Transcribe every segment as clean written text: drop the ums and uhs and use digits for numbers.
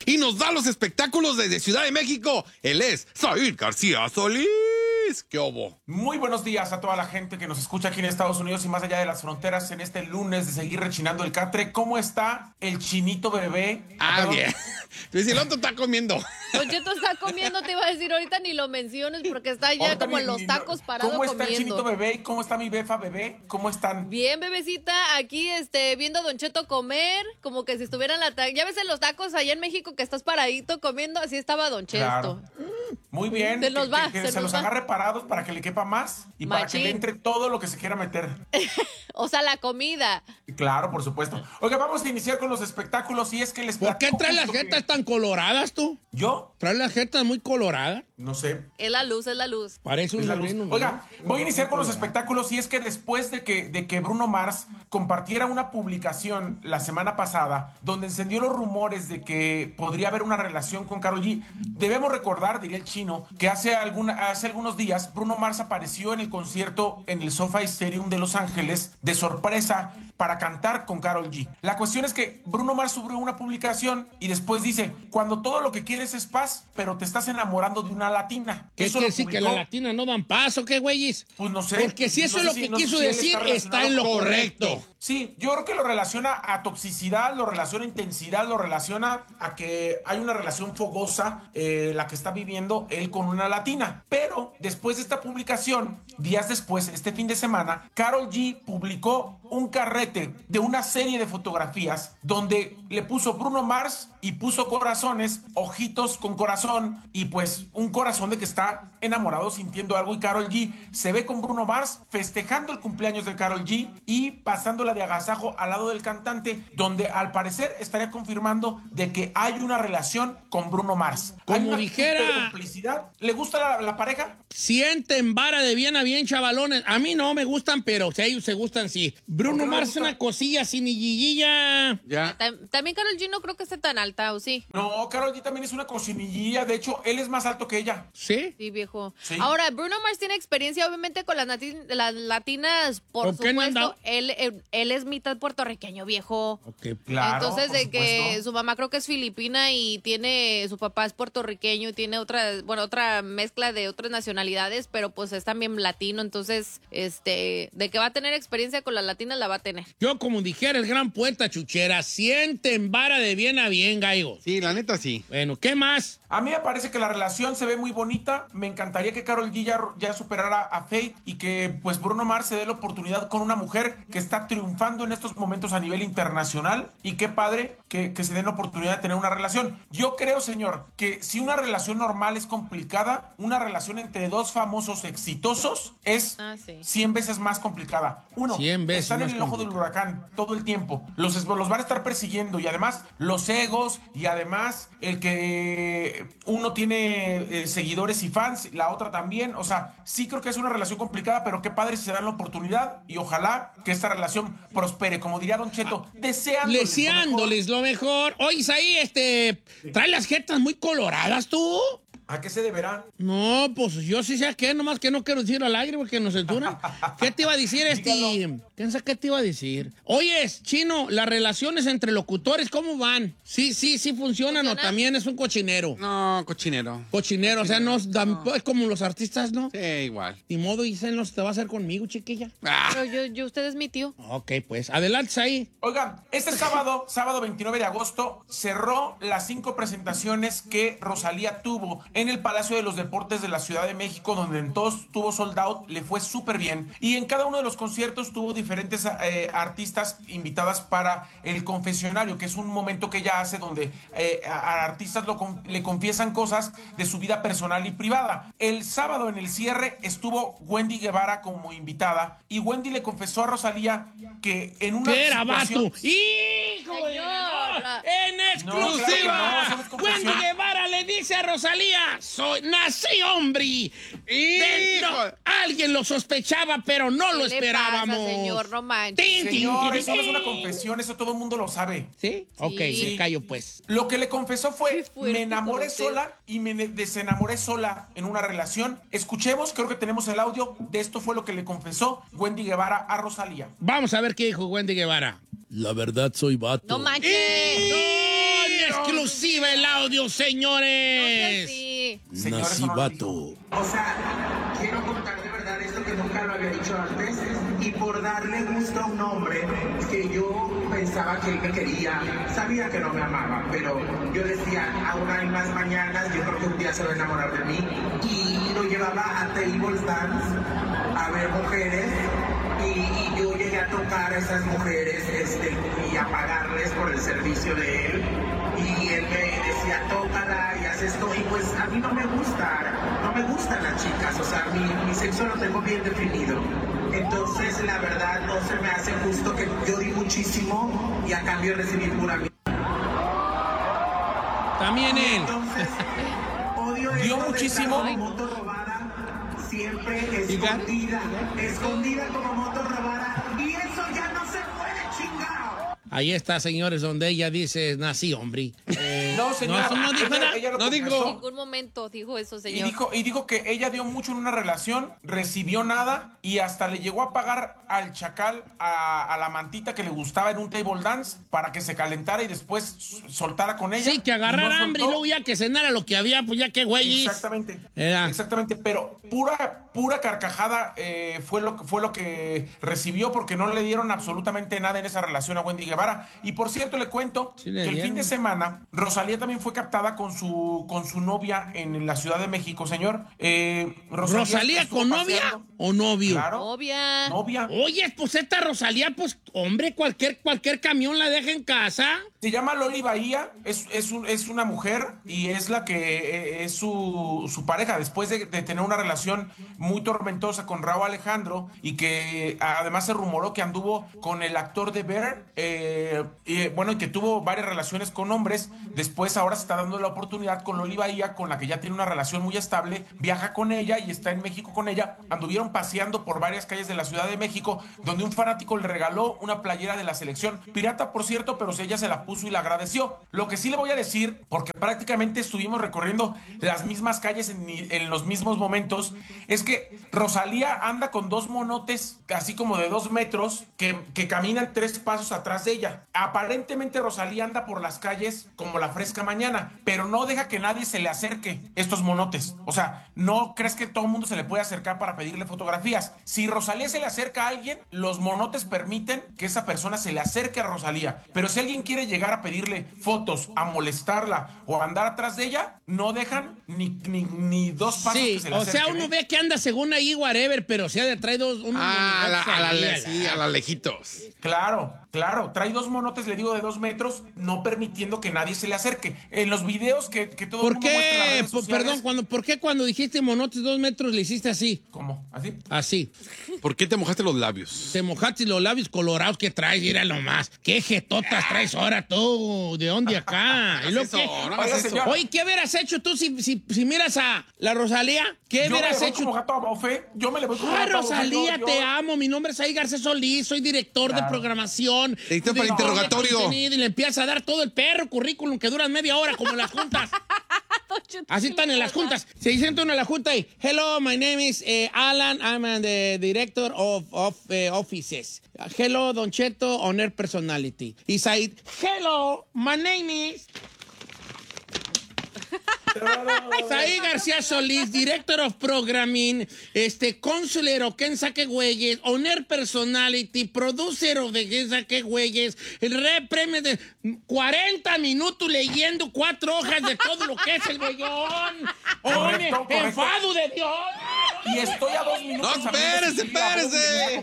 y nos da los espectáculos desde Ciudad de México. Él es Said García Solís. ¿Qué hubo? Muy buenos días a toda la gente que nos escucha aquí en Estados Unidos y más allá de las fronteras en este lunes de seguir rechinando el catre. ¿Cómo está el chinito bebé? Bien. Pues el otro está comiendo. Don Cheto está comiendo, te iba a decir, ahorita ni lo menciones porque está ya Ahorita como en los tacos parado ¿Cómo está comiendo. el chinito bebé y cómo está mi befa bebé? ¿Cómo están? Bien, bebecita, aquí viendo a Don Cheto comer, como que si estuviera en la ya ves en los tacos allá en México que estás paradito comiendo, así estaba Don Cheto. Claro. Muy bien, Se nos va, que se los agarre parados para que le quepa más y para que le entre todo lo que se quiera meter. O sea, la comida. Claro, por supuesto. Oiga, vamos a iniciar con los espectáculos y es que les ¿Por qué platico traes las justo jetas tan coloradas tú? ¿Yo? ¿Traes las jetas muy coloradas? No sé. Es la luz, es la luz. Parece un Es la luz. sobrino. Oiga, voy a iniciar con los espectáculos y es que después de que Bruno Mars compartiera una publicación la semana pasada donde encendió los rumores de que podría haber una relación con Karol G, debemos recordar, diría el chino, que hace algunos días Bruno Mars apareció en el concierto en el SoFi Stadium de Los Ángeles de sorpresa para cantar con Karol G. La cuestión es que Bruno Mars subió una publicación y después dice, cuando todo lo que quieres es paz, pero te estás enamorando de una latina. ¿Qué Eso quiere lo decir que publicó. la latina no dan paso? ¿Qué, güeyes? Pues no sé. Porque si eso No es lo sé que no sé quiso si él decir, está está en lo correcto. Sí, yo creo que lo relaciona a toxicidad, lo relaciona a intensidad, lo relaciona a que hay una relación fogosa, la que está viviendo él con una latina. Pero después de esta publicación, días después, este fin de semana, Karol G publicó un carrete de una serie de fotografías donde le puso Bruno Mars y puso corazones, ojitos con corazón y pues un corazón de que está enamorado sintiendo algo y Karol G se ve con Bruno Mars festejando el cumpleaños de Karol G y pasándola de agasajo al lado del cantante donde al parecer estaría confirmando de que hay una relación con Bruno Mars. Hay Como una dijera- super complicidad. ¿Le gusta la pareja? Sienten vara de bien a bien, chavalones. A mí no me gustan, pero si a ellos se gustan, sí. Bruno ¿Por qué no le Mars es gusta? una cosilla sin guillilla. Ya. También Karol G no creo que esté tan alta, ¿o sí? No, Karol G también es una cocinillilla. De hecho, él es más alto que ella. ¿Sí? Sí, viejo. Sí. Ahora, Bruno Mars tiene experiencia, obviamente, con las latinas, por ¿Con qué no supuesto. andaba? Él es mitad puertorriqueño, viejo. Ok. Claro, Entonces, por de que supuesto. su mamá creo que es filipina y su papá es puertorriqueño y tiene otra mezcla de otras nacionalidades, pero pues es también latino. Entonces, de que va a tener experiencia con las latinas, la va a tener. Yo, como dijera el gran poeta Chuchera, sienten vara de bien a bien, gallo. Sí, la neta sí. Bueno, ¿qué más? A mí me parece que la relación se ve muy bonita. Me encantaría que Karol G ya superara a Faith y que pues Bruno Mars se dé la oportunidad con una mujer que está triunfando en estos momentos a nivel internacional. Y qué padre que se den la oportunidad de tener una relación. Yo creo, señor, que si una relación normal es complicada, una relación entre dos famosos exitosos es 100 veces más complicada. 100 veces están en más el ojo del huracán todo el tiempo. Los van a estar persiguiendo y además los egos y además el que uno tiene seguidores y fans, la otra también. O sea, sí creo que es una relación complicada, pero qué padre si se dan la oportunidad y ojalá que esta relación prospere. Como diría Don Cheto, Deseándoles lo mejor. Oye, ahí, ¿trae las jetas muy coloradas tú? ¿A qué se deberá? No, pues yo sí sé a qué, nomás que no quiero decir al aire porque nos censuran. ¿Qué te iba a decir Dígalo. Piensa qué te iba a decir. Oye, Chino, las relaciones entre locutores, ¿cómo van? Sí funcionan o también es un cochinero. No, cochinero. Cochinero, o sea, no es como los artistas, ¿no? Sí, igual. Ni modo, Giselle, no se te va a hacer conmigo, chiquilla. Pero usted es mi tío. Ok, pues, adelante ahí. Oigan, este sábado 29 de agosto, cerró las 5 presentaciones que Rosalía tuvo en el Palacio de los Deportes de la Ciudad de México, donde en todos tuvo sold out, le fue súper bien. Y en cada uno de los conciertos tuvo diferentes artistas invitadas para el confesionario, que es un momento que ella hace donde a artistas le confiesan cosas de su vida personal y privada. El sábado en el cierre estuvo Wendy Guevara como invitada y Wendy le confesó a Rosalía que en una ¡Espera, situación... vato! ¡Hijo de Señora. ¡En exclusiva! No, claro que no, eso no es confesión. Wendy Guevara le dice a Rosalía, nací hombre. Alguien lo sospechaba, pero no lo ¿Qué le esperábamos. pasa, señor? No manches. Señor, eso no es una confesión, eso todo el mundo lo sabe. ¿Sí? Ok, Sí. me callo pues. Lo que le confesó Qué fue, fuerte me enamoré con usted. sola y me desenamoré sola en una relación. Escuchemos, creo que tenemos el audio de esto fue lo que le confesó Wendy Guevara a Rosalía. Vamos a ver qué dijo Wendy Guevara. La verdad soy vato. No manches. ¡En exclusiva el audio! audio, señores. Sí. Señores, Nacibato. O sea, quiero contar de verdad esto que nunca lo había dicho antes y por darle gusto a un hombre que yo pensaba que él me quería, sabía que no me amaba, pero yo decía, aún hay más mañanas, yo creo que un día se va a enamorar de mí y lo llevaba a table dance a ver mujeres y yo llegué a tocar a esas mujeres y a pagarles por el servicio de él. Y él me decía, tócala y haz esto. Y pues a mí no me gustan las chicas. O sea, mi sexo lo tengo bien definido. Entonces, la verdad, no se me hace justo que yo di muchísimo y a cambio recibí pura mierda. También él. Entonces, odio Dio esto de muchísimo. estar como moto robada, siempre escondida como moto robada. Y eso ya no se puede, chingado. Ahí está, señores, donde ella dice, nací, hombre. No, señora. no dijo nada. Ella lo No dijo. confesó. En ningún momento dijo eso, Y señor. dijo que ella dio mucho en una relación, recibió nada y hasta le llegó a pagar al chacal a la mantita que le gustaba en un table dance para que se calentara y después soltara con ella. Sí, que Y agarrara no hambre y soltó. luego ya que cenara lo que había, pues ya que güey. Exactamente. Era. Exactamente, pero pura carcajada fue lo que recibió porque no le dieron absolutamente nada en esa relación a Wendy Guevara. Y por cierto, le cuento Sí le que el dieron. fin de semana Rosalía también fue captada con su novia en la Ciudad de México, señor. ¿Rosalía estuvo con novia paseando. o novio? Claro. Novia. Novia. Oye, pues esta Rosalía, pues, hombre, cualquier camión la deja en casa. Se llama Loli Bahía, es una mujer y es la que es su pareja después de tener una relación muy tormentosa con Rauw Alejandro y que además se rumoró que anduvo con el actor de Bear, y que tuvo varias relaciones con hombres. Después ahora se está dando la oportunidad con Loli Bahía, con la que ya tiene una relación muy estable, viaja con ella y está en México con ella. Anduvieron paseando por varias calles de la Ciudad de México, donde un fanático le regaló una playera de la selección, pirata por cierto, pero ella se la puso y la agradeció. Lo que sí le voy a decir, porque prácticamente estuvimos recorriendo las mismas calles en los mismos momentos, es que Rosalía anda con dos monotes, así como de 2 metros, que caminan 3 pasos atrás de ella. Aparentemente Rosalía anda por las calles como la fresca mañana, pero no deja que nadie se le acerque estos monotes. O sea, no crees que todo el mundo se le puede acercar para pedirle fotografías. Si Rosalía se le acerca a alguien, los monotes permiten que esa persona se le acerque a Rosalía. Pero si alguien quiere llegar a pedirle fotos, a molestarla o a andar atrás de ella, no dejan ni 2 pasos Sí, que se le o acerquen. sea, uno ve que anda según ahí, whatever, pero se ha de traer dos... A la lejitos. Claro, trae 2 monotes, le digo, de 2 metros, no permitiendo que nadie se le acerque. En los videos que todo el ¿Por mundo muestra en las qué? redes sociales- ¿Por qué cuando dijiste monotes 2 metros le hiciste así? ¿Cómo? ¿Así? Así. ¿Por qué te mojaste los labios? Te mojaste los labios colorados que traes, mira nomás. ¿Qué jetotas traes ahora tú? ¿De dónde acá? ¿Y luego eso, qué? no hagas Oiga, eso. señor. Oye, ¿qué hubieras hecho tú si miras a la Rosalía? ¿Qué Yo me le hubieras voy hecho? como gato a bofe. Yo me le voy como Ay, gato a bofe. Rosalía, Yo- te amo. Mi nombre es Ahí Garcés Solís. Soy director de Claro. programación. Director para Director de interrogatorio. contenido, y le empieza a dar todo el perro currículum que duran media hora, como en las juntas. Así están en las juntas. Se sienta uno en la junta y, hello, my name is Alan. I'm the director of offices. Hello, Don Cheto, on air personality. Y Said, hello, my name is... Saí García Solís, Director of Programming, Consular o quién saque güeyes, Owner Personality, Producer of de quién saque güeyes, el premio de 40 minutos leyendo 4 hojas de todo lo que es el güeyón. ¡Hombre, Correcto. enfado de Dios! Y estoy a 2 minutos. No, espérese.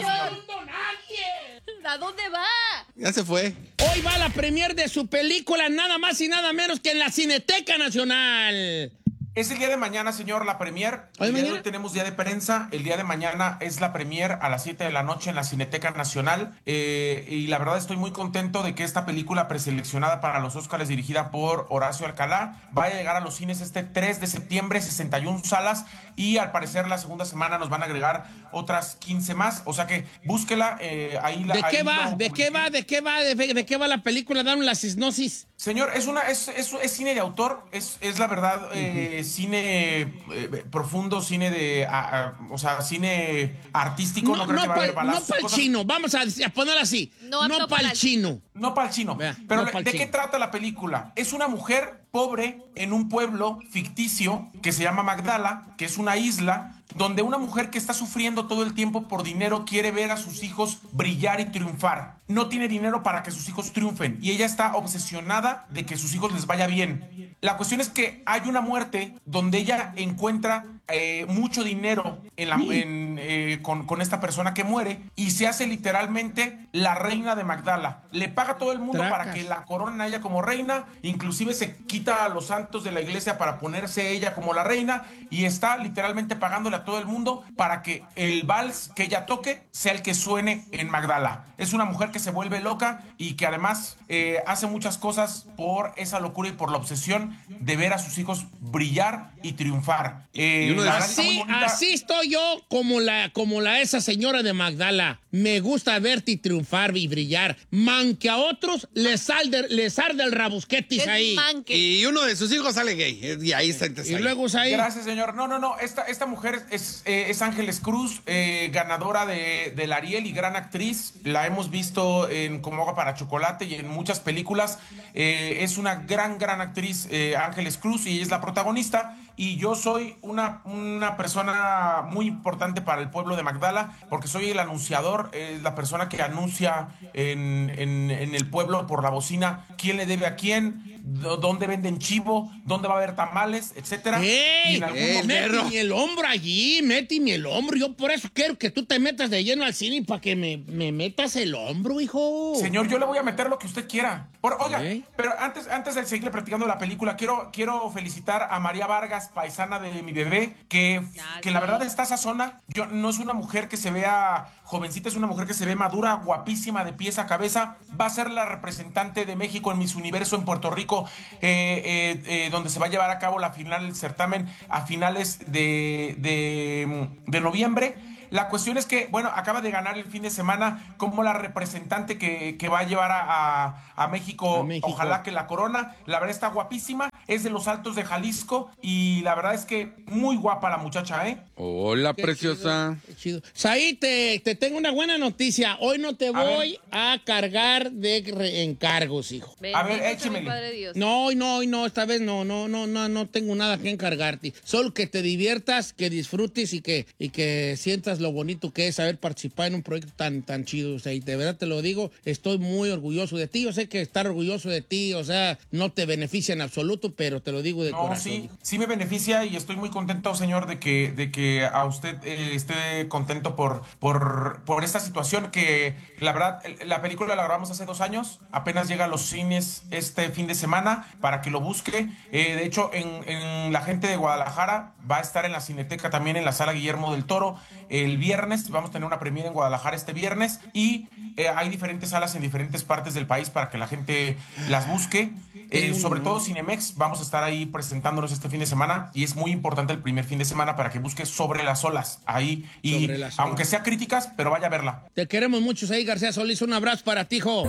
¿A dónde va? Ya se fue. Hoy va la premier de su película, nada más y nada menos que en la Cineteca Nacional. Es el día de mañana, señor, la premier. ¿Hoy El día de mañana? hoy tenemos día de prensa. El día de mañana es la premier a las 7 de la noche en la Cineteca Nacional. Y la verdad estoy muy contento de que esta película preseleccionada para los Óscares, dirigida por Horacio Alcalá, vaya a llegar a los cines este 3 de septiembre, 61 salas. Y al parecer la segunda semana nos van a agregar otras 15 más. O sea que búsquela. Ahí la, ¿De ahí qué lo va? ¿De qué publiqué. va? ¿De qué va? ¿De qué va la película? Dame la sinopsis. Señor, es cine de autor, es la verdad, cine profundo, cine de, o sea, cine artístico, no creo que va a haber balazos. para el cosas. chino, vamos a poner así. No apto No para para el el- chino. No Pal Chino. Vea, pero no Pal ¿de Chino. qué trata la película? Es una mujer pobre en un pueblo ficticio que se llama Magdala, que es una isla donde una mujer que está sufriendo todo el tiempo por dinero quiere ver a sus hijos brillar y triunfar. No tiene dinero para que sus hijos triunfen y ella está obsesionada de que sus hijos les vaya bien. La cuestión es que hay una muerte donde ella encuentra mucho dinero con esta persona que muere y se hace literalmente la reina de Magdala. Le paga a todo el mundo para que la coronen a ella como reina, inclusive se quita a los santos de la iglesia para ponerse ella como la reina y está literalmente pagándole a todo el mundo para que el vals que ella toque sea el que suene en Magdala. Es una mujer que se vuelve loca y que además hace muchas cosas por esa locura y por la obsesión de ver a sus hijos brillar y triunfar. Así estoy yo como la esa señora de Magdala. Me gusta verte triunfar y brillar. Man, que a otros les arde el rabusquetis ahí. Y uno de sus hijos sale gay. Y ahí está. Y luego ahí. Gracias, señor. No. Esta mujer es Ángeles Cruz, ganadora del Ariel y gran actriz. La hemos visto en Como agua para chocolate y en muchas películas. Es una gran actriz, Ángeles Cruz, y es la protagonista. Y yo soy una persona muy importante para el pueblo de Magdala, porque soy el anunciador, la persona que anuncia en el pueblo por la bocina quién le debe a quién, dónde venden chivo, dónde va a haber tamales, etcétera. ¡Ey! Méteme el hombro allí, méteme el hombro. Yo por eso quiero que tú te metas de lleno al cine para que me metas el hombro, hijo. Señor, yo le voy a meter lo que usted quiera. Oiga, pero antes de seguirle platicando la película, quiero felicitar a María Vargas, paisana de mi bebé, que la verdad está sazona. No es una mujer que se vea jovencita, es una mujer que se ve madura, guapísima de pies a cabeza. Va a ser la representante de México en Miss Universo en Puerto Rico, donde se va a llevar a cabo la final del certamen a finales de noviembre. La cuestión es que, bueno, acaba de ganar el fin de semana como la representante que va a llevar a México, ojalá que la corona. La verdad está guapísima, es de los Altos de Jalisco y la verdad es que muy guapa la muchacha, ¿eh? Hola, qué preciosa. Chido. Saí, te tengo una buena noticia. Hoy no te voy a cargar de encargos, hijo. A ver, échemele. No, esta vez no tengo nada que encargarte. Solo que te diviertas, que disfrutes y que sientas lo bonito que es haber participado en un proyecto tan chido. O sea, y de verdad te lo digo, estoy muy orgulloso de ti. Yo sé que estar orgulloso de ti, o sea, no te beneficia en absoluto, pero te lo digo de corazón. Sí me beneficia y estoy muy contento, señor, de que a usted esté contento por esta situación que, la verdad, la película la grabamos hace 2 años, apenas llega a los cines este fin de semana para que lo busque. De hecho, en la gente de Guadalajara va a estar en la Cineteca también, en la Sala Guillermo del Toro, el viernes. Vamos a tener una premiere en Guadalajara este viernes y hay diferentes salas en diferentes partes del país para que la gente las busque. Sobre todo Cinemex, vamos a estar ahí presentándonos este fin de semana y es muy importante el primer fin de semana para que busque Sobre las olas ahí y aunque sea críticas, pero vaya a verla. Te queremos mucho, Saí García Solís. Un abrazo para ti, hijo.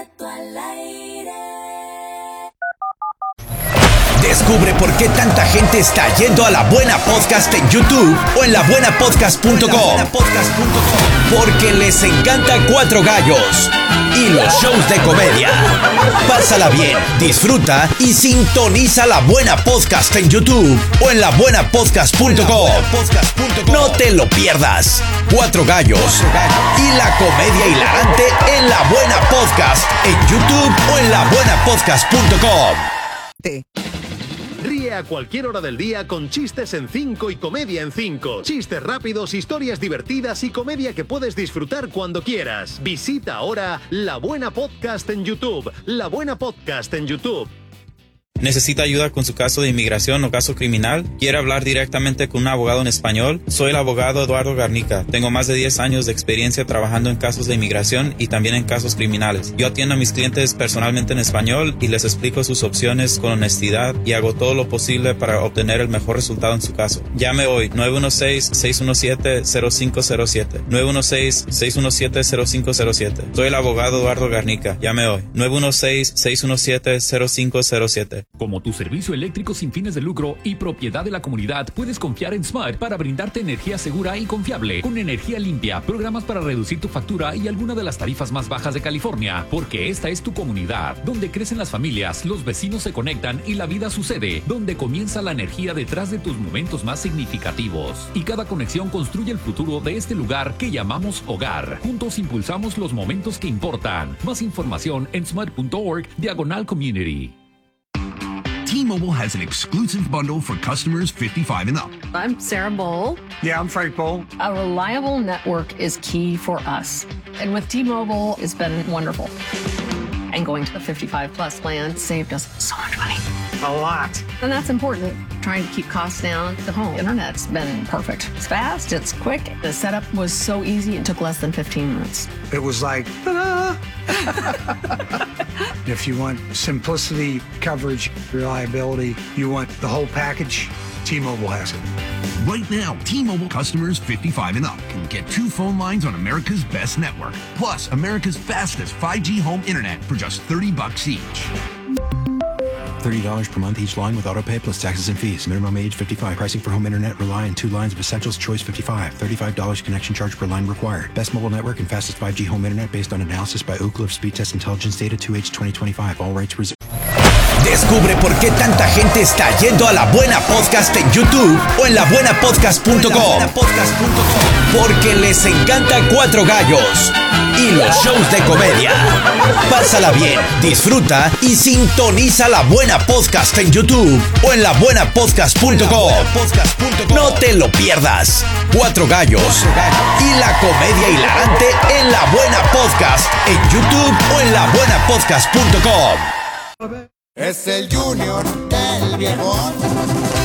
Descubre por qué tanta gente está yendo a La Buena Podcast en YouTube o en labuenapodcast.com. Porque les encanta Cuatro Gallos y los shows de comedia. Pásala bien, disfruta y sintoniza La Buena Podcast en YouTube o en labuenapodcast.com. No te lo pierdas. Cuatro Gallos y la comedia hilarante en La Buena Podcast en YouTube o en labuenapodcast.com. Ríe a cualquier hora del día con Chistes en 5 y Comedia en 5. Chistes rápidos, historias divertidas y comedia que puedes disfrutar cuando quieras. Visita ahora La Buena Podcast en YouTube. La Buena Podcast en YouTube. ¿Necesita ayuda con su caso de inmigración o caso criminal? ¿Quiere hablar directamente con un abogado en español? Soy el abogado Eduardo Garnica. Tengo más de 10 años de experiencia trabajando en casos de inmigración y también en casos criminales. Yo atiendo a mis clientes personalmente en español y les explico sus opciones con honestidad y hago todo lo posible para obtener el mejor resultado en su caso. Llame hoy 916-617-0507. 916-617-0507. Soy el abogado Eduardo Garnica. Llame hoy 916-617-0507. comunidad. Como tu servicio eléctrico sin fines de lucro y propiedad de la comunidad, puedes confiar en SMUD para brindarte energía segura y confiable, con energía limpia, programas para reducir tu factura y alguna de las tarifas más bajas de California, porque esta es tu comunidad, donde crecen las familias, los vecinos se conectan y la vida sucede, donde comienza la energía detrás de tus momentos más significativos. Y cada conexión construye el futuro de este lugar que llamamos hogar. Juntos impulsamos los momentos que importan. Más información en smud.org/community. T-Mobile has an exclusive bundle for customers 55 and up. I'm Sarah Bowl. Yeah, I'm Frank Bowl. A reliable network is key for us. And with T-Mobile, it's been wonderful. And going to the 55 plus plan saved us so much money. A lot. And that's important. Trying to keep costs down. The home internet's been perfect. It's fast, it's quick. The setup was so easy, it took less than 15 minutes. It was like, ta-da! If you want simplicity, coverage, reliability, you want the whole package, T-Mobile has it. Right now, T-Mobile customers 55 and up can get 2 phone lines on America's best network, plus America's fastest 5G home internet for just $30 each. $30 per month each line with autopay plus taxes and fees. Minimum age 55. Pricing for home internet rely on 2 lines of Essentials Choice 55. $35 connection charge per line required. Best mobile network and fastest 5G home internet based on analysis by Ookla of Speed Test Intelligence Data 2H 2025. All rights reserved. Descubre por qué tanta gente está yendo a La Buena Podcast en YouTube o en labuenapodcast.com. Porque les encanta Cuatro Gallos y los shows de comedia. Pásala bien, disfruta y sintoniza La Buena Podcast en YouTube o en labuenapodcast.com. No te lo pierdas. Cuatro Gallos y la comedia hilarante en La Buena Podcast en YouTube o en labuenapodcast.com. Es el Junior del viejón.